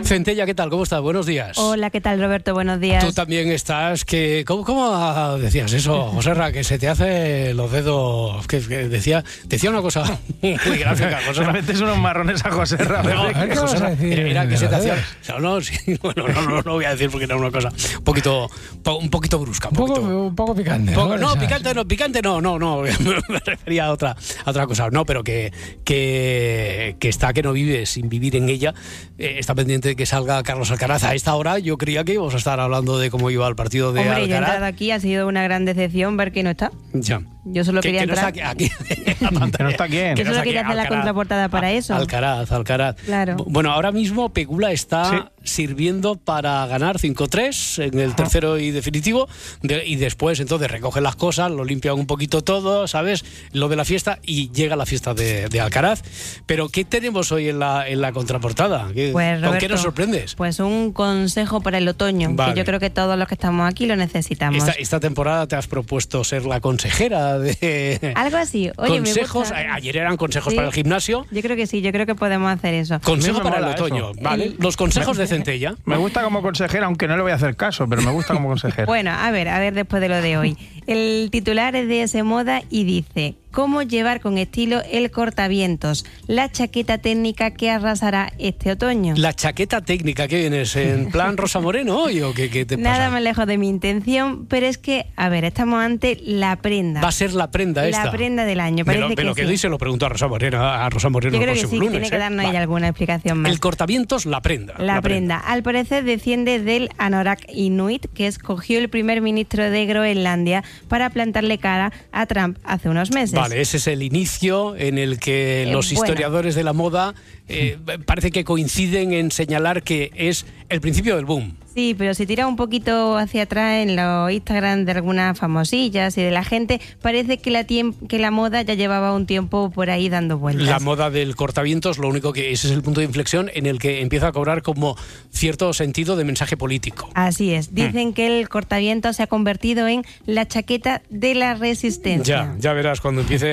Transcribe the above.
Centella, ¿qué tal? ¿Cómo estás? Buenos días. Hola, ¿qué tal, Roberto? Buenos días. Tú también estás, ¿cómo decías eso, Joserra? Que se te hace los dedos, que decía una cosa muy gráfica, Joserra. Le metes unos marrones a Joserra. Joserra, era que se te hacía... No voy a decir porque era una cosa un poquito brusca. Un poco picante. Picante no, me refería a otra cosa. No, pero que no vive sin vivir en ella. Está pendiente de que salga Carlos Alcaraz. A esta hora yo creía que íbamos a estar hablando de cómo iba el partido de Alcaraz. Hombre, yo he entrado aquí, ha sido una gran decepción ver que no está. Ya. Yo solo quería entrar. Que no está aquí. Que no está quién. Yo solo quería hacer la contraportada para eso. Alcaraz. Claro. Bueno, ahora mismo Pegula está sirviendo para ganar 5-3 en el tercero y definitivo. Y después entonces recogen las cosas, lo limpian un poquito todo, ¿sabes? Lo de la fiesta, y llega la fiesta de Alcaraz. Pero ¿qué tenemos hoy en la contraportada? Pues, Roberto, ¿con qué nos sorprendes? Pues un consejo para el otoño, vale, que yo creo que todos los que estamos aquí lo necesitamos. Esta temporada te has propuesto ser la consejera de... Algo así. Oye, consejos. Ayer eran consejos para el gimnasio. Yo creo que sí, yo creo que podemos hacer eso. Consejo para el otoño, ¿vale? Los consejos de Centella. Me gusta como consejera, aunque no le voy a hacer caso, pero me gusta como consejera. Bueno, a ver después de lo de hoy. El titular es de DS Moda y dice: ¿cómo llevar con estilo el cortavientos? La chaqueta técnica que arrasará este otoño. La chaqueta técnica, ¿qué vienes? ¿En plan Rosa Moreno hoy o qué te pasa? Nada más lejos de mi intención, pero es que, estamos ante la prenda. Va a ser la prenda esta. La prenda del año, parece me lo quedo y se lo pregunto a Rosa Moreno Yo creo que sí, lunes, tiene que darnos ella alguna explicación más. El cortavientos, la prenda. La prenda. Al parecer desciende del Anorak Inuit, que escogió el primer ministro de Groenlandia para plantarle cara a Trump hace unos meses. Vale, ese es el inicio en el que los historiadores de la moda parece que coinciden en señalar que es el principio del boom. Sí, pero si tira un poquito hacia atrás en los Instagram de algunas famosillas y de la gente, parece que la moda ya llevaba un tiempo por ahí dando vueltas. La moda del cortavientos, lo único que ese es el punto de inflexión en el que empieza a cobrar como cierto sentido de mensaje político. Así es. Dicen que el cortavientos se ha convertido en la chaqueta de la resistencia. Ya verás cuando empiece